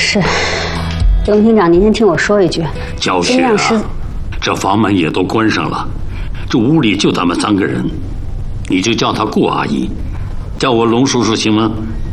是，龙厅长，您先听我说一句。 焦雪啊，这房门也都关上了，这屋里就咱们3个人，你就叫她顾阿姨，叫我龙叔叔行吗？